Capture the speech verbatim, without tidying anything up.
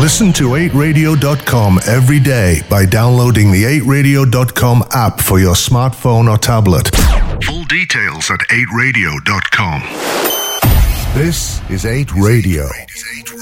Listen to eight radio dot com every day by downloading the eight radio dot com app for your smartphone or tablet. Full details at eight radio dot com. This is eight Radio.